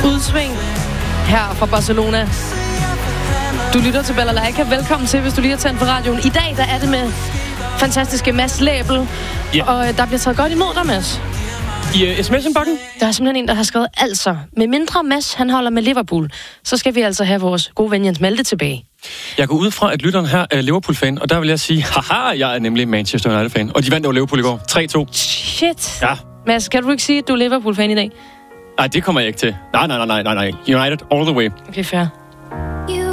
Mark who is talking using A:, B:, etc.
A: udsving her fra Barcelona. Du lytter til Balalaika. Velkommen til, hvis du lige har tændt for radioen. I dag, der er det med fantastiske Mads Læbel. Yeah. Og der bliver taget godt imod dig, Mads.
B: I sms-indbakken?
A: Der er simpelthen en, der har skrevet, altså, med mindre Mads, han holder med Liverpool, så skal vi altså have vores gode ven Jens Malte tilbage.
B: Jeg går ud fra, at lytteren her er Liverpool-fan, og der vil jeg sige, haha, jeg er nemlig Manchester United-fan. Og de vandt over Liverpool i går. 3-2.
A: Shit.
B: Ja.
A: Mads, kan du ikke sige, at du er Liverpool-fan i dag?
B: Nej, det kommer jeg ikke til. Nej. United all the way.
A: Okay, fair.